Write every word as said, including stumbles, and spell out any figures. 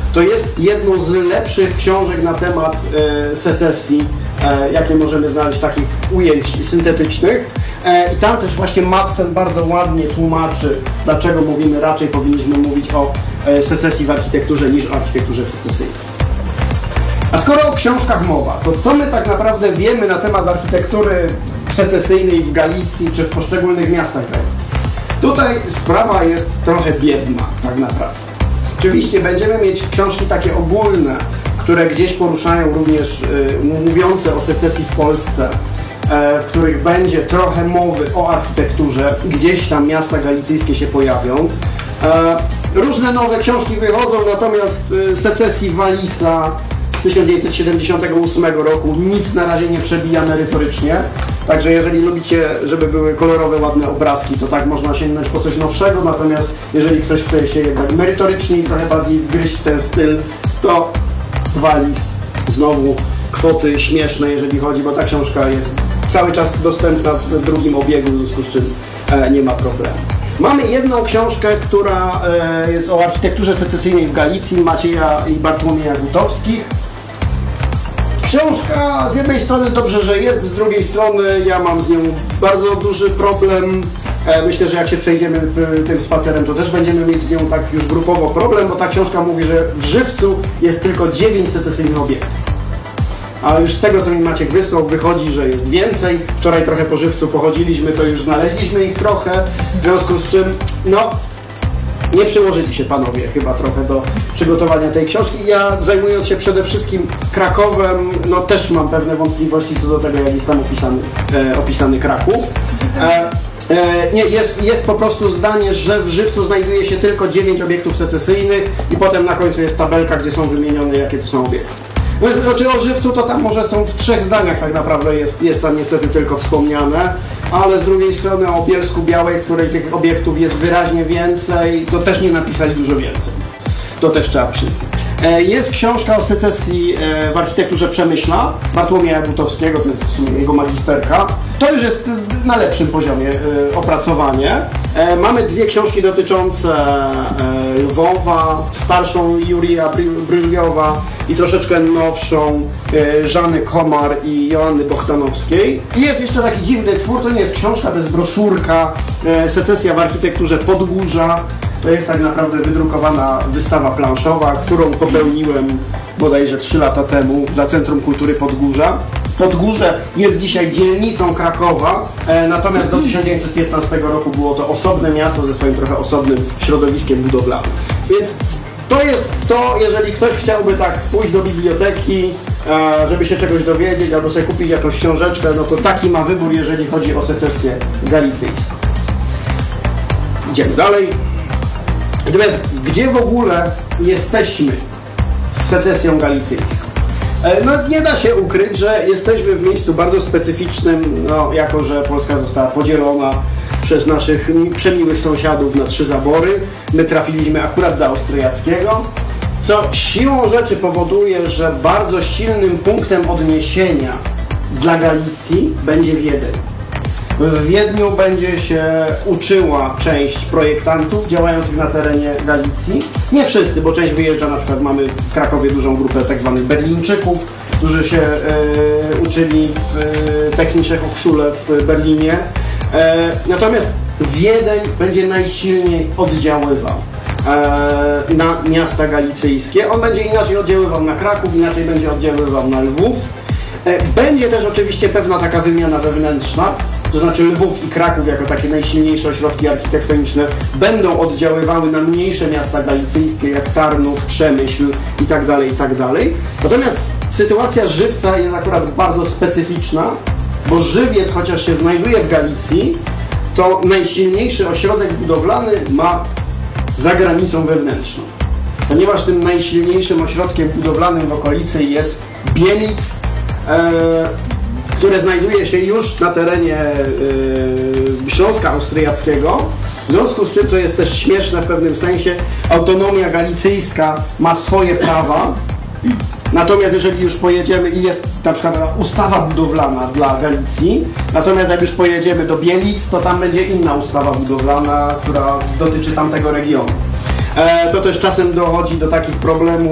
to jest jedną z lepszych książek na temat e, secesji, e, jakie możemy znaleźć, takich ujęć syntetycznych. E, I tam też właśnie Madsen bardzo ładnie tłumaczy, dlaczego mówimy, raczej powinniśmy mówić o e, secesji w architekturze niż o architekturze secesyjnej. A skoro o książkach mowa, to co my tak naprawdę wiemy na temat architektury secesyjnej w Galicji czy w poszczególnych miastach Galicji? Tutaj sprawa jest trochę biedna, tak naprawdę. Oczywiście będziemy mieć książki takie ogólne, które gdzieś poruszają również y, mówiące o secesji w Polsce, e, w których będzie trochę mowy o architekturze, gdzieś tam miasta galicyjskie się pojawią. E, różne nowe książki wychodzą, natomiast y, secesji Walisa z tysiąc dziewięćset siedemdziesiątego ósmego roku nic na razie nie przebija merytorycznie. Także jeżeli lubicie, żeby były kolorowe, ładne obrazki, to tak można sięgnąć po coś nowszego, natomiast jeżeli ktoś chce się jednak merytorycznie i trochę bardziej wgryźć w ten styl, to Walis, znowu kwoty śmieszne, jeżeli chodzi, bo ta książka jest cały czas dostępna w drugim obiegu, w związku z czym e, nie ma problemu. Mamy jedną książkę, która e, jest o architekturze secesyjnej w Galicji, Macieja i Bartłomieja Gutowskich. Książka z jednej strony dobrze, że jest, z drugiej strony ja mam z nią bardzo duży problem. Myślę, że jak się przejdziemy tym spacerem, to też będziemy mieć z nią tak już grupowo problem, bo ta książka mówi, że w Żywcu jest tylko dziewięć secesyjnych obiektów. Ale już z tego, co mi Maciek wysłał, wychodzi, że jest więcej. Wczoraj trochę po Żywcu pochodziliśmy, to już znaleźliśmy ich trochę, w związku z czym, no, nie przyłożyli się panowie chyba trochę do przygotowania tej książki. Ja, zajmując się przede wszystkim Krakowem, no też mam pewne wątpliwości co do tego, jak jest tam opisany, e, opisany Kraków. E, e, nie, jest, jest po prostu zdanie, że w Żywcu znajduje się tylko dziewięć obiektów secesyjnych i potem na końcu jest tabelka, gdzie są wymienione, jakie to są obiekty. No, znaczy o Żywcu to tam może są w trzech zdaniach tak naprawdę, jest, jest tam niestety tylko wspomniane, ale z drugiej strony o Bielsku Białej, w której tych obiektów jest wyraźnie więcej, to też nie napisali dużo więcej. To też trzeba przyznać. Jest książka o secesji w architekturze Przemyśla, Bartłomieja Gutowskiego, to jest w sumie jego magisterka. To już jest na lepszym poziomie opracowanie. Mamy dwie książki dotyczące Lwowa, starszą Jurija Bryliowa i troszeczkę nowszą Żany Komar i Joanny Bohdanowskiej. I jest jeszcze taki dziwny twór, to nie jest książka, to jest broszurka, secesja w architekturze Podgórza. To jest tak naprawdę wydrukowana wystawa planszowa, którą popełniłem bodajże trzy lata temu dla Centrum Kultury Podgórza. Podgórze jest dzisiaj dzielnicą Krakowa, e, natomiast do tysiąc dziewięćset piętnastego roku było to osobne miasto ze swoim trochę osobnym środowiskiem budowlanym. Więc to jest to, jeżeli ktoś chciałby tak pójść do biblioteki, e, żeby się czegoś dowiedzieć albo sobie kupić jakąś książeczkę, no to taki ma wybór, jeżeli chodzi o secesję galicyjską. Idziemy dalej. Natomiast gdzie w ogóle jesteśmy z secesją galicyjską? No nie da się ukryć, że jesteśmy w miejscu bardzo specyficznym, no jako że Polska została podzielona przez naszych przemiłych sąsiadów na trzy zabory. My trafiliśmy akurat do austriackiego, co siłą rzeczy powoduje, że bardzo silnym punktem odniesienia dla Galicji będzie Wiedeń. W Wiedniu będzie się uczyła część projektantów działających na terenie Galicji. Nie wszyscy, bo część wyjeżdża, na przykład mamy w Krakowie dużą grupę tak zwanych Berlińczyków, którzy się e, uczyli w e, Technische Hochschule w Berlinie. E, natomiast Wiedeń będzie najsilniej oddziaływał e, na miasta galicyjskie. On będzie inaczej oddziaływał na Kraków, inaczej będzie oddziaływał na Lwów. E, będzie też oczywiście pewna taka wymiana wewnętrzna. To znaczy Lwów i Kraków jako takie najsilniejsze ośrodki architektoniczne będą oddziaływały na mniejsze miasta galicyjskie jak Tarnów, Przemyśl itd., itd. Natomiast sytuacja Żywca jest akurat bardzo specyficzna, bo Żywiec, chociaż się znajduje w Galicji, to najsilniejszy ośrodek budowlany ma za granicą wewnętrzną. Ponieważ tym najsilniejszym ośrodkiem budowlanym w okolicy jest Bielic, e, które znajduje się już na terenie yy, Śląska Austriackiego, w związku z czym, co jest też śmieszne w pewnym sensie, autonomia galicyjska ma swoje prawa, natomiast jeżeli już pojedziemy i jest na przykład ustawa budowlana dla Galicji, natomiast jak już pojedziemy do Bielic, to tam będzie inna ustawa budowlana, która dotyczy tamtego regionu. E, to też czasem dochodzi do takich problemów,